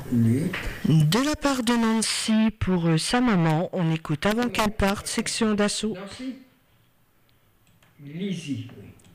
De la part de Nancy pour sa maman, on écoute avant qu'elle parte, section d'assaut. Nancy Lizzie, oui.